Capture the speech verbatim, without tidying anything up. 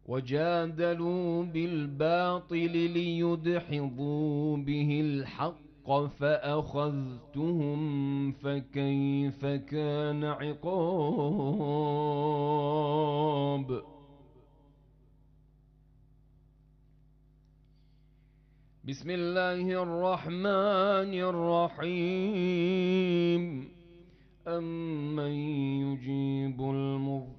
وجادلوا بالباطل ليدحضوا به الحق فأخذتهم فكيف كان عقاب. بسم الله الرحمن الرحيم. أمن يجيب المضطر